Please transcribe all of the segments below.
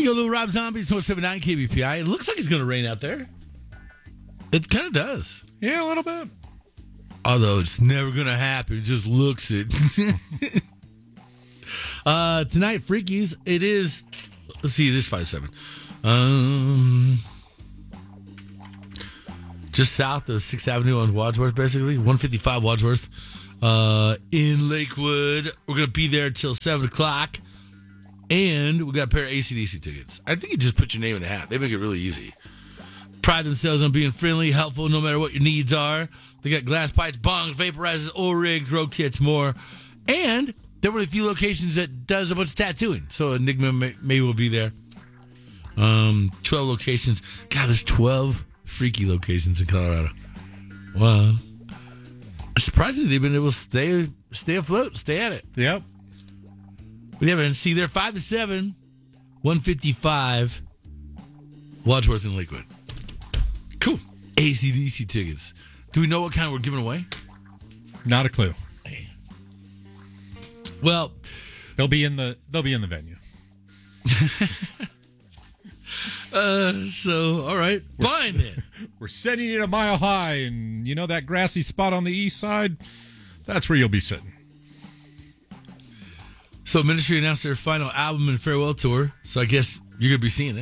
go, little Rob Zombie. It's 179 KBPI. It looks like it's going to rain out there. It kind of does. Yeah, a little bit. Although it's never going to happen. It just looks it. Tonight, Freakies, it is, let's see, it is 5-7. Just south of 6th Avenue on Wadsworth, basically. 155 Wadsworth in Lakewood. We're going to be there till 7 o'clock. And we got a pair of AC/DC tickets. I think you just put your name in the hat. They make it really easy. Pride themselves on being friendly, helpful, no matter what your needs are. They got glass pipes, bongs, vaporizers, oil rigs, grow kits, more. And they're one of the few locations that does a bunch of tattooing. So Enigma maybe will be there. 12 locations. God, there's 12 freaky locations in Colorado. Wow. Surprisingly, they've been able to stay afloat, stay at it. Yep. But yeah, man, see, they're 5-7, 155, Wadsworth and Lakewood. Cool. AC/DC tickets. Do we know what kind we're giving away? Not a clue. Well, They'll be in the venue. So all right, fine then. We're sending it a mile high, and you know that grassy spot on the east side? That's where you'll be sitting. So Ministry announced their final album and farewell tour. So I guess you're gonna be seeing it.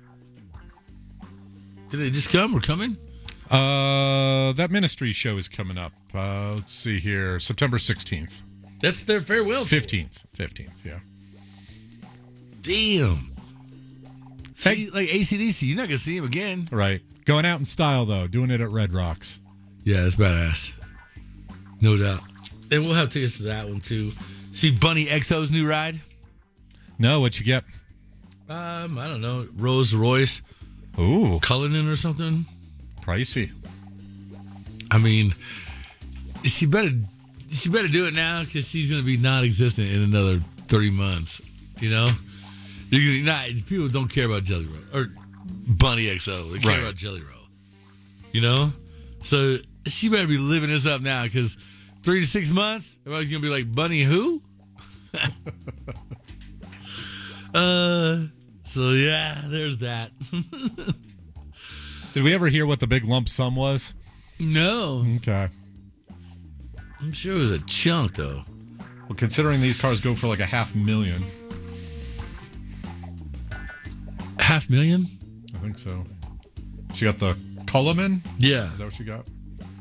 Did they just come or coming? That Ministry show is coming up. Let's see here, September 16th. That's their farewell tour. 15th, yeah. Damn. See, like AC/DC, you're not gonna see him again. Right. Going out in style, though. Doing it at Red Rocks. Yeah, it's badass. No doubt. And we'll have tickets to that one, too. See Bunny XO's new ride? No, what you get? I don't know. Rolls Royce. Ooh. Cullinan or something. Pricey. I mean, she better do it now because she's going to be non-existent in another 30 months. You know? You're not, people don't care about Jelly Roll. Or Bunny XO. They care about Jelly Roll. You know? So she better be living this up now because 3 to 6 months, everybody's going to be like, Bunny who? So yeah, there's that. Did we ever hear what the big lump sum was? No. Okay. I'm sure it was a chunk, though. Well, considering these cars go for like $500,000. $500,000? I think so. She got the Cullinan? Yeah. Is that what she got?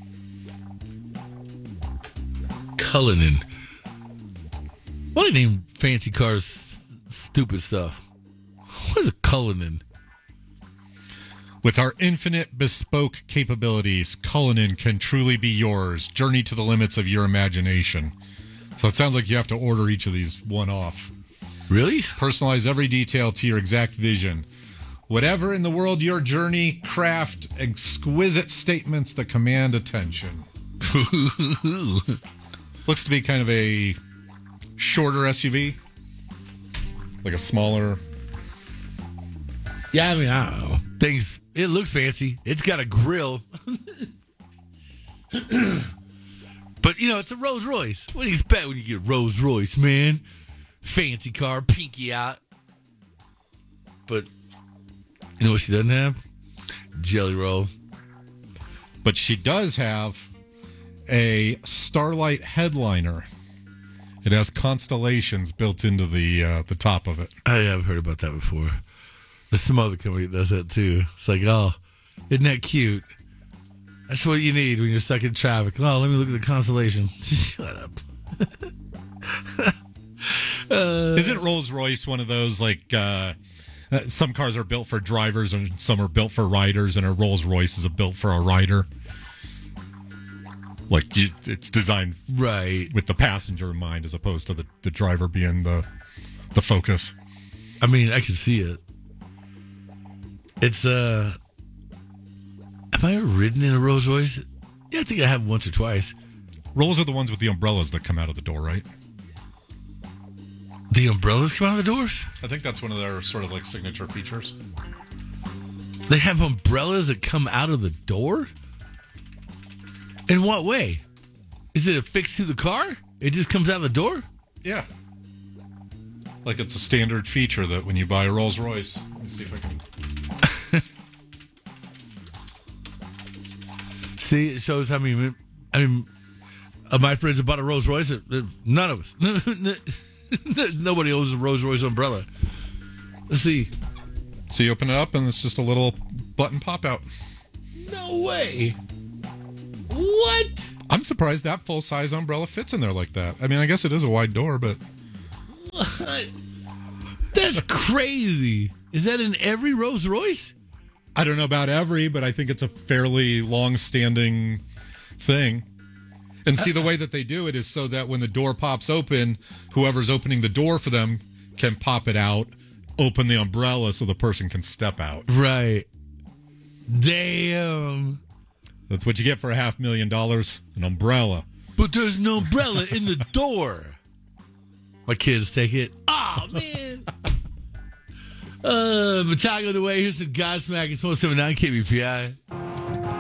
Cullinan. Why do they name fancy cars stupid stuff? What is a Cullinan? With our infinite bespoke capabilities, Cullinan can truly be yours. Journey to the limits of your imagination. So it sounds like you have to order each of these one-off. Really? Personalize every detail to your exact vision. Whatever in the world your journey, craft exquisite statements that command attention. Looks to be kind of a shorter SUV. Like a smaller... Yeah, I mean, I don't know. It looks fancy. It's got a grill. But, you know, it's a Rolls Royce. What do you expect when you get a Rolls Royce, man? Fancy car, pinky out. But, you know what she doesn't have? Jelly Roll. But she does have a Starlight headliner. It has constellations built into the top of it. I have heard about that before. There's some other company that does that too. It's like, oh, isn't that cute? That's what you need when you're stuck in traffic. Oh, let me look at the constellation. Shut up. Isn't Rolls-Royce one of those, like, some cars are built for drivers and some are built for riders, and a Rolls-Royce is built for a rider? Like, it's designed right with the passenger in mind as opposed to the driver being the focus. I mean, I can see it. It's, have I ever ridden in a Rolls Royce? Yeah, I think I have once or twice. Rolls are the ones with the umbrellas that come out of the door, right? The umbrellas come out of the doors? I think that's one of their sort of like signature features. They have umbrellas that come out of the door? In what way? Is it affixed to the car? It just comes out of the door? Yeah. like it's a standard feature that when you buy a Rolls Royce. Let me see if I can. See, it shows how many. I mean, my friends that bought a Rolls Royce. None of us. Nobody owns a Rolls Royce umbrella. Let's see. So you open it up and it's just a little button pop out. No way. What? I'm surprised that full size umbrella fits in there like that. I mean, I guess it is a wide door, but What? That's crazy. Is that in every Rolls Royce? I don't know about every, but I think it's a fairly long-standing thing. And see, the way that they do it is so that when the door pops open, whoever's opening the door for them can pop it out, open the umbrella so the person can step out. Right. Damn. That's what you get for $500,000, an umbrella. But there's no umbrella in the door. My kids take it. Oh, man. Metallica on the way. Here's some Godsmack. It's 179 KBPI.